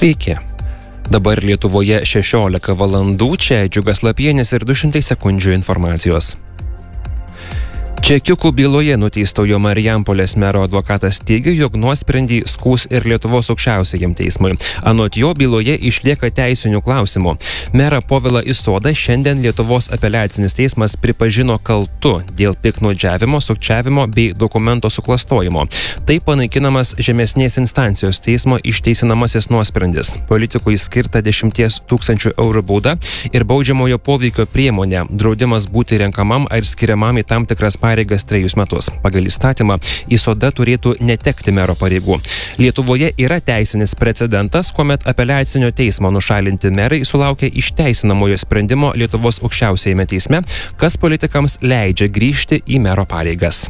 Sveiki. Dabar Lietuvoje 16 valandų, čia Džiugas Lapienis ir 200 sekundžių informacijos. Čekiukų byloje nuteistojo Marijampolės mero advokatas teigia, jog nuosprendį skųs ir Lietuvos aukščiausiajam teismui. Anot jo byloje išlieka teisinių klausimų. Merą Povilą Isodą šiandien Lietuvos apeliacinis teismas pripažino kaltu dėl piktnaudžiavimo, sukčiavimo bei dokumento suklastojimo. Tai panaikinamas žemesnės instancijos teismo išteisinamasis nuosprendis. Politikui skirta 10 000 eurų bauda ir baudžiamojo poveikio priemonė, draudimas būti renkamam ar skiriamam į tam tikras pareigas 3 metus. Pagal įstatymą Isoda turėtų netekti mero pareigų. Lietuvoje yra teisinis precedentas, kuomet apeliacinio teismo nušalinti merai sulaukia išteisinamojo sprendimo Lietuvos aukščiausiajame teisme, kas politikams leidžia grįžti į mero pareigas.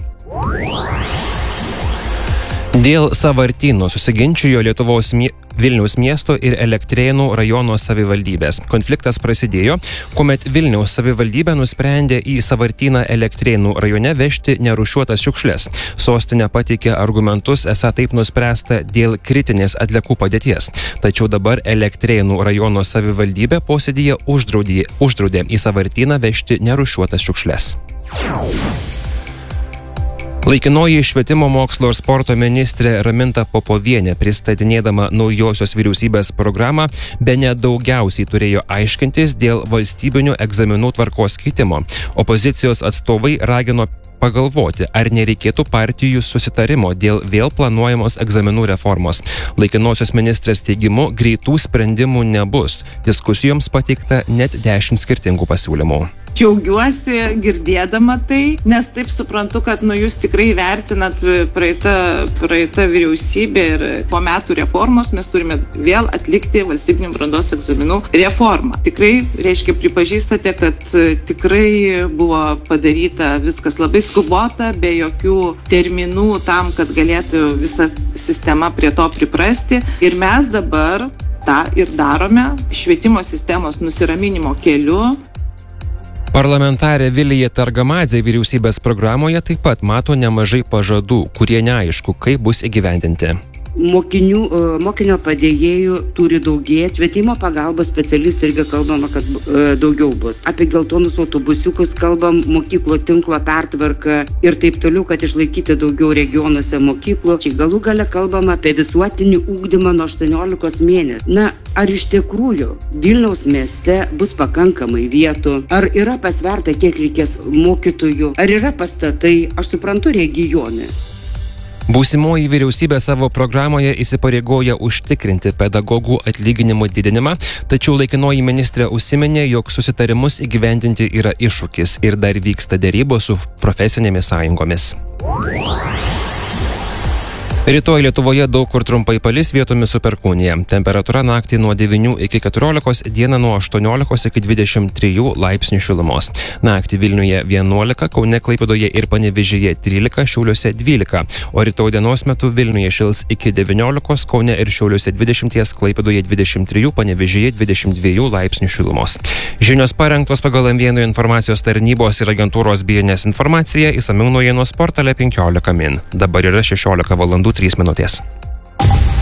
Dėl sąvartyno susiginčijo Vilniaus miesto ir Elektrėnų rajono savivaldybės. Konfliktas prasidėjo, kuomet Vilniaus savivaldybė nusprendė į sąvartyną Elektrėnų rajone vežti nerūšiuotas šiukšles. Sostinė pateikė argumentus, esą taip nuspręsta dėl kritinės atliekų padėties. Tačiau dabar Elektrėnų rajono savivaldybė posėdyje uždraudė į sąvartyną vežti nerūšiuotas šiukšles. Laikinoji švietimo, mokslo ir sporto ministrė Raminta Popovienė, pristatinėdama naujosios vyriausybės programą, bene daugiausiai turėjo aiškintis dėl valstybinių egzaminų tvarkos keitimo. Opozicijos atstovai ragino pagalvoti, ar nereikėtų partijų susitarimo dėl vėl planuojamos egzaminų reformos. Laikinosios ministrės teigimu, greitų sprendimų nebus. Diskusijoms pateikta net 10 skirtingų pasiūlymų. Džiaugiuosi girdėdama tai, nes taip suprantu, kad jūs tikrai vertinat praeitą vyriausybę ir po metų reformos mes turime vėl atlikti valstybinių brandos egzaminų reformą. Tikrai, pripažįstate, kad tikrai buvo padaryta viskas labai skubota, be jokių terminų tam, kad galėtų visa sistema prie to priprasti. Ir mes dabar tą ir darome švietimo sistemos nusiraminimo keliu. Parlamentarė Vilija Targamadzė vyriausybės programoje taip pat mato nemažai pažadų, kurie neaišku, kaip bus įgyvendinti. Mokinio padėjėjų turi daugėti, švietimo pagalbos specialistų irgi kalbama, kad daugiau bus. Apie geltonus autobusiukus kalbam, mokyklų tinklo pertvarką ir taip toliau, kad išlaikyti daugiau regionuose mokyklų. Čia galų gale kalbama apie visuotinį ugdymą nuo 18 mėnesių. Na, ar iš tikrųjų Vilniaus mieste bus pakankamai vietų? Ar yra pasverta, kiek reikės mokytojų? Ar yra pastatai? Aš suprantu regione. Būsimoji vyriausybė savo programoje įsipareigoja užtikrinti pedagogų atlyginimų didinimą, tačiau laikinoji ministrė užsiminė, jog susitarimus įgyvendinti yra iššūkis ir dar vyksta derybos su profesinėmis sąjungomis. Rytoj Lietuvoje daug kur trumpai palis, vietomis su perkūnija. Temperatūra naktį nuo 9 iki 14, dieną nuo 18 iki 23 laipsnių šilumos. Naktį Vilniuje 11, Kaune, Klaipėdoje ir Panevėžyje 13, Šiauliuose 12, o rytoj dienos metu Vilniuje šils iki 19, Kaune ir Šiauliuose 20, Klaipėdoje 23, Panevėžyje 22 laipsnių šilumos. Žinios parengtos pagal M1 informacijos tarnybos ir agentūros BNS informaciją, išsamiau naujienų portale 15 min. Dabar yra 16 valandų 3 minutės.